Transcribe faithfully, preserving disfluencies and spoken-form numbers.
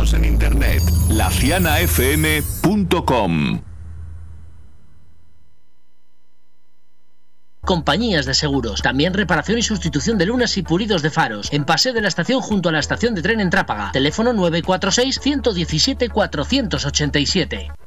Síguenos en internet, la ciana f m punto com. Compañías de seguros. También reparación y sustitución de lunas y pulidos de faros. En Paseo de la Estación junto a la estación de tren en Trápaga. Teléfono nueve cuatro seis, uno uno siete, cuatro ocho siete.